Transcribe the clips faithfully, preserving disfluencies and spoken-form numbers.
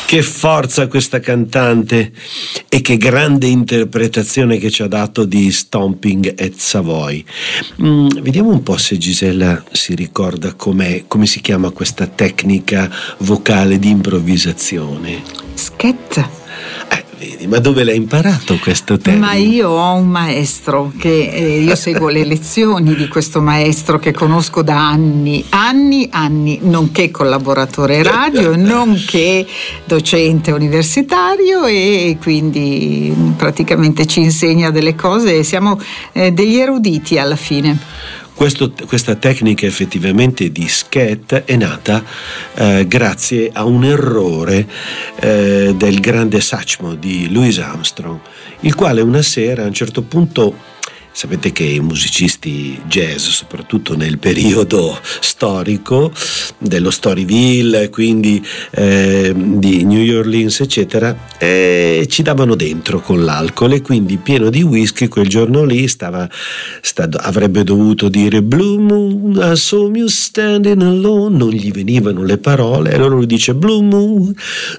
Che forza questa cantante e che grande interpretazione che ci ha dato di Stomping at Savoy. Mm, vediamo un po' se Gisella si ricorda com'è, come si chiama questa tecnica vocale di improvvisazione. Scat. Eh, vedi, ma dove l'hai imparato questo termine? Ma io ho un maestro che eh, io seguo le lezioni di questo maestro che conosco da anni, anni, anni, nonché collaboratore radio, nonché docente universitario, e quindi praticamente ci insegna delle cose e siamo eh, degli eruditi alla fine. Questo, questa tecnica effettivamente di scat è nata eh, grazie a un errore eh, del grande Satchmo di Louis Armstrong, il quale una sera a un certo punto, sapete che i musicisti jazz, soprattutto nel periodo storico dello Storyville, quindi eh, di New Orleans eccetera, eh, ci davano dentro con l'alcol, e quindi pieno di whisky quel giorno lì stava, sta, avrebbe dovuto dire Blue Moon, I saw you standing alone, non gli venivano le parole, allora lui dice Blue Moon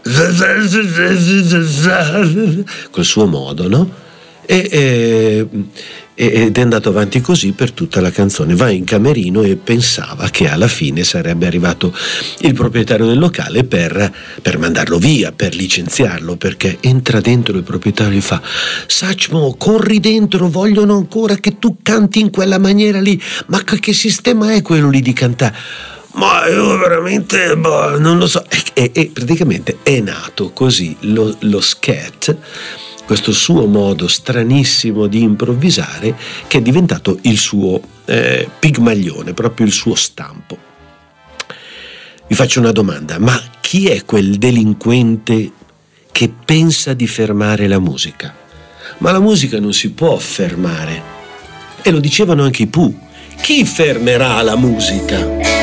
col suo modo, no? E, e, ed è andato avanti così per tutta la canzone. Va in camerino e pensava che alla fine sarebbe arrivato il proprietario del locale per, per mandarlo via, per licenziarlo, perché entra dentro il proprietario e gli fa Satchmo, corri dentro, vogliono ancora che tu canti in quella maniera lì, ma che sistema è quello lì di cantare? Ma io veramente boh, non lo so. E, e praticamente è nato così lo, lo scat, questo suo modo stranissimo di improvvisare, che è diventato il suo eh, pigmaglione, proprio il suo stampo. Vi faccio una domanda: ma chi è quel delinquente che pensa di fermare la musica? Ma la musica non si può fermare, e lo dicevano anche i Pooh. Chi fermerà la musica?